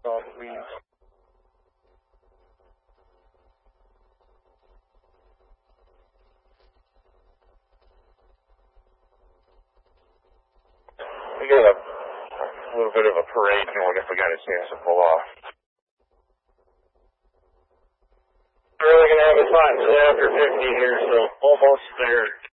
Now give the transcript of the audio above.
Off weeds. We got a little bit of a parade going if we got a chance to pull off. We're really going to have a spot until after 50 here, so almost there.